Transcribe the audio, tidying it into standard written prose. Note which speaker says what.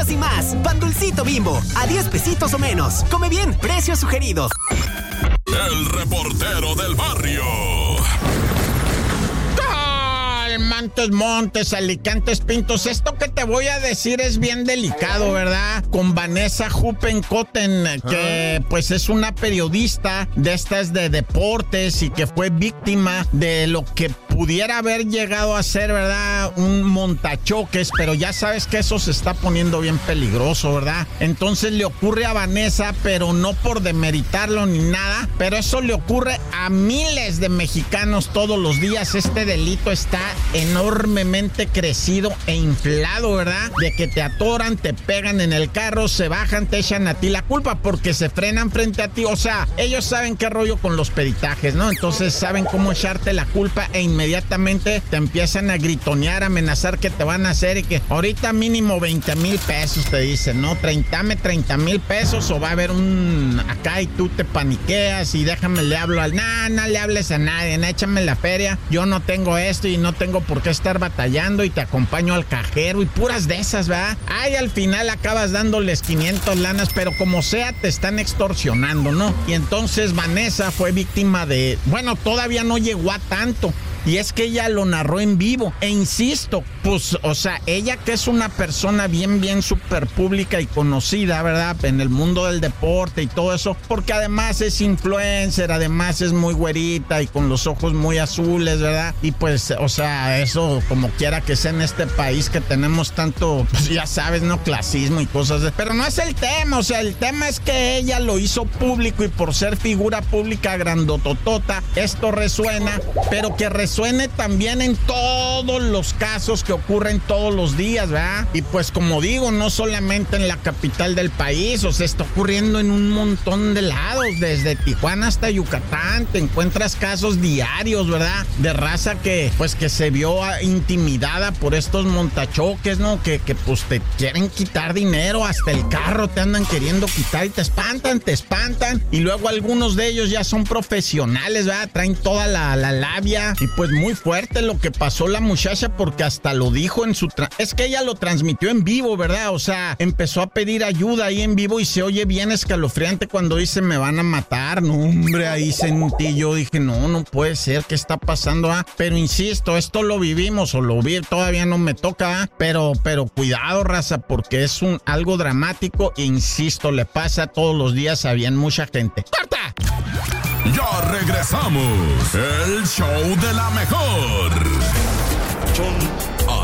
Speaker 1: y más. Pan Dulcito Bimbo, a 10 pesitos o menos. Come bien, precios sugeridos.
Speaker 2: El reportero del barrio.
Speaker 3: Montes, Alicantes, Pintos. Esto que te voy a decir es bien delicado, ¿verdad? Con Vanessa Huppenkotten, que pues es una periodista de estas de deportes y que fue víctima de lo que pudiera haber llegado a ser, ¿verdad? Un montachoques, pero ya sabes que eso se está poniendo bien peligroso, ¿verdad? Entonces le ocurre a Vanessa, pero no por demeritarlo ni nada, pero eso le ocurre a miles de mexicanos todos los días. Este delito está enormemente crecido e inflado, ¿verdad? De que te atoran, te pegan en el carro, se bajan, te echan a ti la culpa porque se frenan frente a ti. O sea, ellos saben qué rollo con los peritajes, ¿no? Entonces saben cómo echarte la culpa e inmediatamente te empiezan a gritonear, a amenazar que te van a hacer y que ahorita mínimo 20,000 pesos te dicen, ¿no? 30,000 pesos o va a haber un acá y tú te paniqueas y déjame le hablo al... No le hables a nadie, échame la feria, yo no tengo esto y no tengo por qué estar batallando y te acompaño al cajero y puras de esas, ¿verdad? Ay, al final acabas dándoles 500 lanas, pero como sea te están extorsionando, ¿no? Y entonces Vanessa fue víctima de... Bueno, todavía no llegó a tanto. Y es que ella lo narró en vivo. E insisto, pues, o sea, ella que es una persona bien súper pública y conocida, ¿verdad? En el mundo del deporte y todo eso. Porque además es influencer, además es muy güerita y con los ojos muy azules, ¿verdad? Y pues, o sea, eso como quiera que sea en este país que tenemos tanto, pues ya sabes, ¿no? Clasismo y cosas. Pero no es el tema, o sea, el tema es que ella lo hizo público y por ser figura pública grandototota, esto resuena, pero que resuene también en todos los casos que ocurren todos los días, ¿verdad? Y pues como digo, no solamente en la capital del país, o sea, está ocurriendo en un montón de lados, desde Tijuana hasta Yucatán, te encuentras casos diarios, ¿verdad? De raza que, pues que se vio intimidada por estos montachoques, ¿no? Que pues te quieren quitar dinero, hasta el carro te andan queriendo quitar y te espantan, y luego algunos de ellos ya son profesionales, ¿verdad? Traen toda la labia y pues muy fuerte lo que pasó la muchacha porque hasta lo dijo en su... Es que ella lo transmitió en vivo, ¿verdad? O sea, empezó a pedir ayuda ahí en vivo y se oye bien escalofriante cuando dice me van a matar. No, hombre, ahí sentí yo, dije, no puede ser, ¿qué está pasando? Pero insisto, esto lo vivimos o lo vi, todavía no me toca, pero cuidado, raza, porque es algo dramático e insisto, le pasa todos los días a bien mucha gente. ¡Corta!
Speaker 2: Ya regresamos, el show de la mejor.